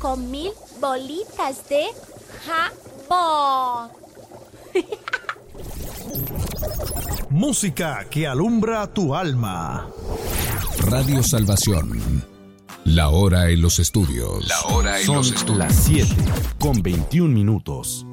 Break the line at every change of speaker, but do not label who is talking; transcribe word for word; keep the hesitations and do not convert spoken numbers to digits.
con mil bolitas de jabón.
Música que alumbra tu alma.
Radio Salvación. La hora en los estudios.
La hora en
Son
los estudios.
las siete con veintiún minutos.